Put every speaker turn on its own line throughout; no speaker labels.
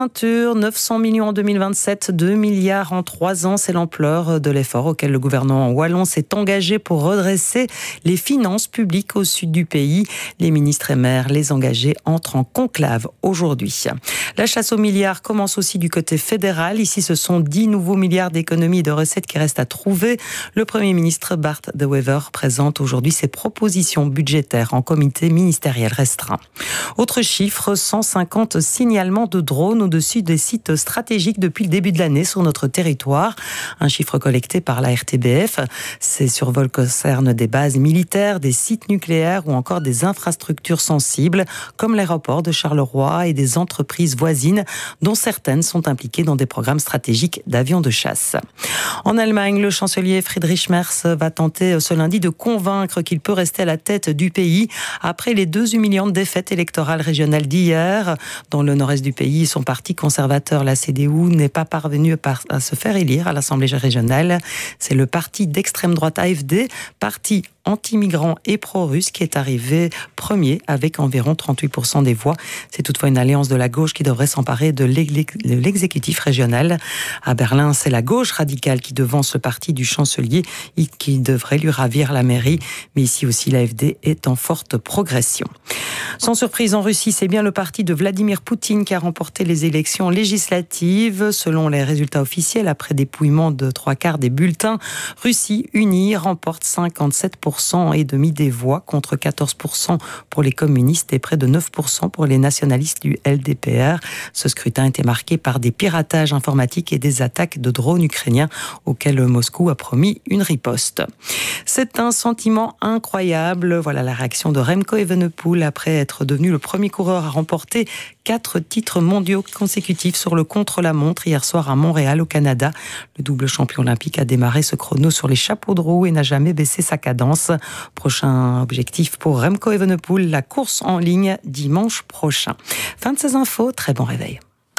900 millions en 2027, 2 milliards en 3 ans. C'est l'ampleur de l'effort auquel le gouvernement wallon s'est engagé pour redresser les finances publiques au sud du pays. Les ministres et maires, les engagés, entrent en conclave aujourd'hui. La chasse aux milliards commence aussi du côté fédéral. Ici, ce sont 10 nouveaux milliards d'économies et de recettes qui restent à trouver. Le Premier ministre Bart De Wever présente aujourd'hui ses propositions budgétaires en comité ministériel restreint. Autre chiffre, 150 signalements de drones au-dessus des sites stratégiques depuis le début de l'année sur notre territoire. Un chiffre collecté par la RTBF. Ces survols concernent des bases militaires, des sites nucléaires ou encore des infrastructures sensibles comme l'aéroport de Charleroi et des entreprises voisines dont certaines sont impliquées dans des programmes stratégiques d'avions de chasse. En Allemagne, le chancelier Friedrich Merz va tenter ce lundi de convaincre qu'il peut rester à la tête du pays après les 2 humiliantes défaites électorales régionales d'hier. Dans le nord-est du pays, son parti conservateur, la CDU, n'est pas parvenu à se faire élire à l'Assemblée régionale. C'est le parti d'extrême droite AfD, parti anti-migrants et pro-russe qui est arrivé premier avec environ 38% des voix. C'est toutefois une alliance de la gauche qui devrait s'emparer de l'exécutif régional. À Berlin, c'est la gauche radicale qui devance le parti du chancelier et qui devrait lui ravir la mairie. Mais ici aussi, l'AfD est en forte progression. Sans surprise, en Russie, c'est bien le parti de Vladimir Poutine qui a remporté les élections législatives. Selon les résultats officiels, après dépouillement de 3/4 des bulletins, Russie unie remporte 57% et demi des voix contre 14% pour les communistes et près de 9% pour les nationalistes du LDPR. Ce scrutin a été marqué par des piratages informatiques et des attaques de drones ukrainiens auxquels Moscou a promis une riposte. C'est un sentiment incroyable. Voilà la réaction de Remco Evenepoel après être devenu le premier coureur à remporter 4 titres mondiaux consécutifs sur le contre-la-montre hier soir à Montréal au Canada. Le double champion olympique a démarré ce chrono sur les chapeaux de roue et n'a jamais baissé sa cadence. Prochain objectif pour Remco Evenepoel, la course en ligne dimanche prochain. Fin de ces infos, très bon réveil.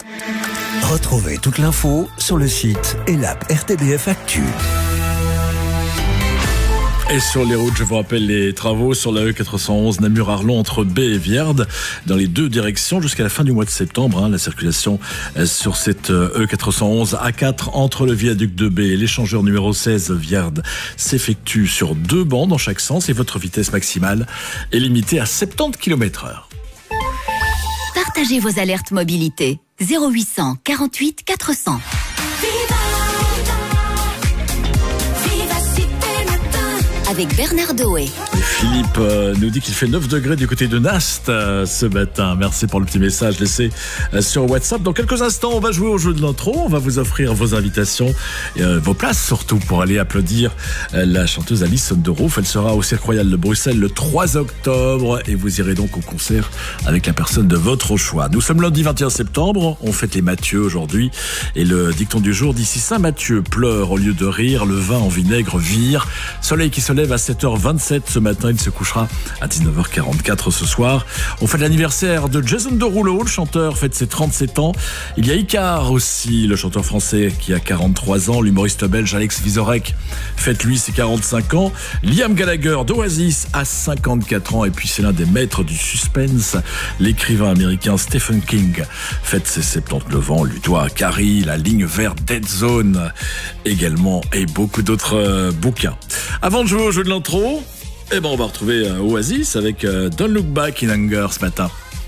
Retrouvez toute l'info sur le site et l'app RTBF Actu.
Et sur les routes, je vous rappelle les travaux sur la E411 Namur-Arlon entre Baie et Vierde dans les 2 directions jusqu'à la fin du mois de septembre. La circulation sur cette E411 A4 entre le viaduc de Baie et l'échangeur numéro 16 Vierde s'effectue sur 2 bandes dans chaque sens et votre vitesse maximale est limitée à 70 km/h.
Partagez vos alertes mobilité 0800 48 400. Avec Bernard Doé.
Philippe nous dit qu'il fait 9 degrés du côté de Nast ce matin. Merci pour le petit message laissé sur WhatsApp. Dans quelques instants, on va jouer au jeu de l'intro. On va vous offrir vos invitations et vos places surtout pour aller applaudir la chanteuse Alison de Roof. Elle sera au Cirque Royal de Bruxelles le 3 octobre et vous irez donc au concert avec la personne de votre choix. Nous sommes lundi 21 septembre. On fête les Mathieu aujourd'hui et le dicton du jour dit: si Saint Mathieu pleure au lieu de rire, le vin en vinaigre vire. Soleil qui se lève à 7h27 ce matin, il se couchera à 19h44 ce soir. On fête l'anniversaire de Jason Derulo, le chanteur fête ses 37 ans. Il y a Icar aussi, le chanteur français qui a 43 ans. L'humoriste belge Alex Vizorek fête lui ses 45 ans. Liam Gallagher d'Oasis a 54 ans et puis c'est l'un des maîtres du suspense. L'écrivain américain Stephen King fête ses 79 ans. Lui doit Carrie, La ligne verte, Dead Zone également et beaucoup d'autres bouquins. Avant de jouer au jeu de l'intro, on va retrouver Oasis avec Don't Look Back in Anger ce matin.